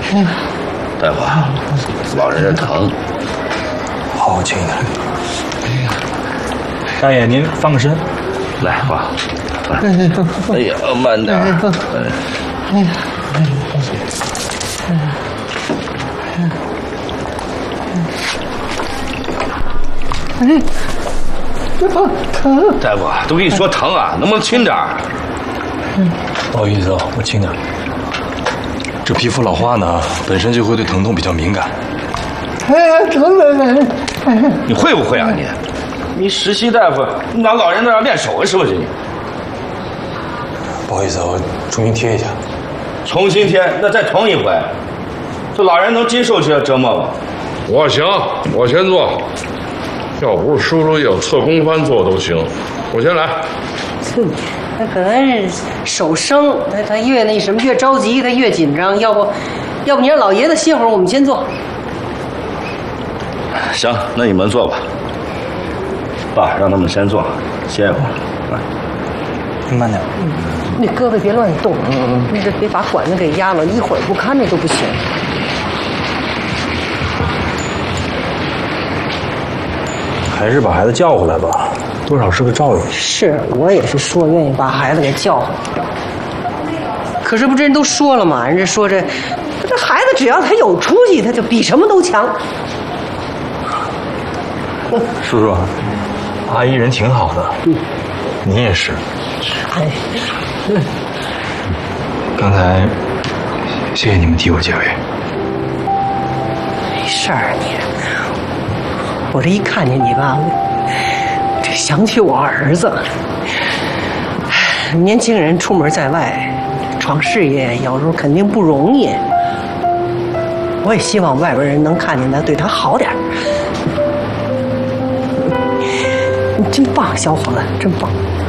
大夫，老人这疼。 好，我亲一点。 大爷，您翻个身。 来，爸。哎呀，慢点。疼！大夫，都跟你说疼啊，能不能轻点？ 不好意思啊，我轻点。这皮肤老化呢，本身就会对疼痛比较敏感。 哎呀，疼了！ 你会不会啊你？你实习大夫，你拿老人那练手是不是你？ 不好意思啊，我重新贴一下。 重新贴，那再疼一回，这老人能接受这折磨吗？ 我行，我先做。要不是叔叔有侧弓翻做都行，我先来。 他可能是手生，他越那什么越着急，他越紧张。要不你让老爷子歇会儿，我们先做。 行，那你们做吧。爸，让他们先做，歇一会儿。 您慢点。 那胳膊别乱动，你这得把管子给压了，一会儿不看着都不行。 还是把孩子叫回来吧，多少是个照应。 是我也是说愿意把孩子给叫回来，可是不这人都说了嘛，人家说这孩子只要他有出息，他就比什么都强。 叔叔，阿姨人挺好的，您也是。 哎， 刚才谢谢你们替我解围。 没事儿，我这一看见你吧，这想起我儿子。年轻人出门在外，闯事业，有时候肯定不容易。我也希望外边人能看见他，对他好点。你真棒，小伙子，真棒。